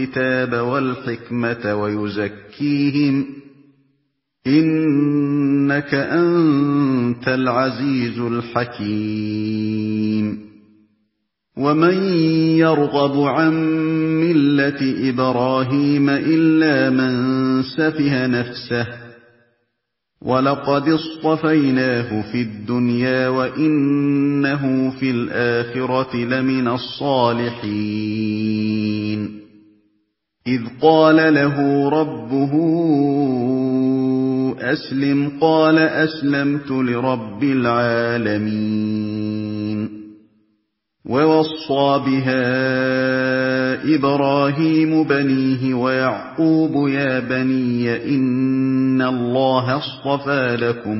الكتاب والحكمة ويزكيهم إنك أنت العزيز الحكيم ومن يرغب عن ملة إبراهيم إلا من سفه نفسه ولقد اصطفيناه في الدنيا وإنه في الآخرة لمن الصالحين إذ قال له ربه أسلم قال أسلمت لرب العالمين ووصى بها إبراهيم بنيه ويعقوب يا بني إن الله اصطفى لكم